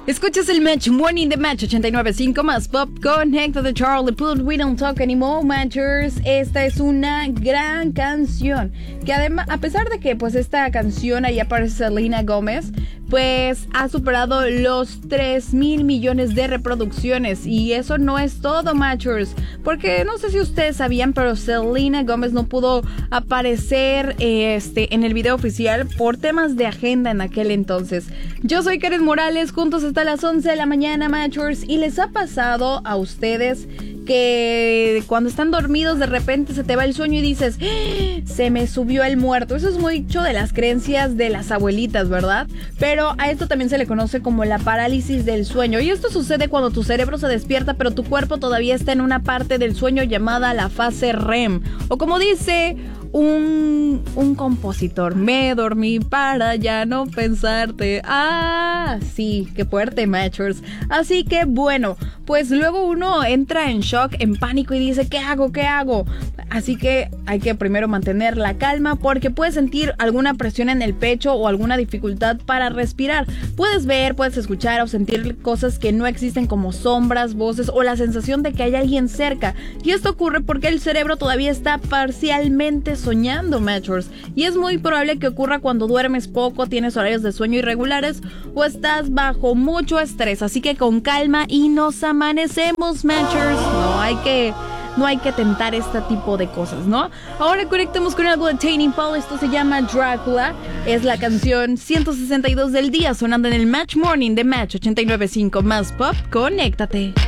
Escuchas el Match Morning de Match 89.5 más Pop. Connecta de Charlie Puth, We Don't Talk Anymore, Matchers. Esta es una gran canción que además, a pesar de que pues esta canción ahí aparece Selena Gomez, pues ha superado los 3,000 millones de reproducciones. Y eso no es todo, Matchers, porque no sé si ustedes sabían, pero Selena Gomez no pudo aparecer en el video oficial por temas de agenda en aquel entonces. Yo soy Karen Morales, juntos hasta las 11 de la mañana, Matchers. ¿Y les ha pasado a ustedes que cuando están dormidos de repente se te va el sueño y dices, se me subió el muerto? Eso es mucho de las creencias de las abuelitas, ¿verdad? Pero a esto también se le conoce como la parálisis del sueño. Y esto sucede cuando tu cerebro se despierta, pero tu cuerpo todavía está en una parte del sueño llamada la fase REM. O como dice un compositor, me dormí para ya no pensarte. Ah, sí, qué fuerte, Matchers. Así que bueno, pues luego uno entra en shock, en pánico y dice, ¿qué hago? ¿Qué hago? Así que hay que primero mantener la calma, porque puedes sentir alguna presión en el pecho o alguna dificultad para respirar. Puedes ver, puedes escuchar o sentir cosas que no existen, como sombras, voces o la sensación de que hay alguien cerca. Y esto ocurre porque el cerebro todavía está parcialmente soñando, Matchers. Y es muy probable que ocurra cuando duermes poco, tienes horarios de sueño irregulares o estás bajo mucho estrés. Así que con calma y nos amanecemos, Matchers. No hay que tentar este tipo de cosas, ¿no? Ahora conectemos con algo de Tame Impala. Esto se llama Drácula. Es la canción 162 del día, sonando en el Match Morning de Match 89.5 más Pop. Conéctate.